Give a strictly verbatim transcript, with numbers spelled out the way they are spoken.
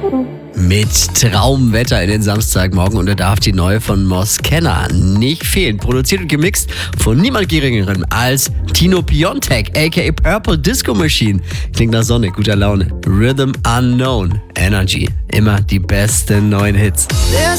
Mit Traumwetter in den Samstagmorgen und da darf die neue von Moskenna nicht fehlen. Produziert und gemixt von niemand Geringerem als Tino Piontek, aka Purple Disco Machine. Klingt nach Sonne, guter Laune. Rhythm Unknown, Energy, immer die besten neuen Hits.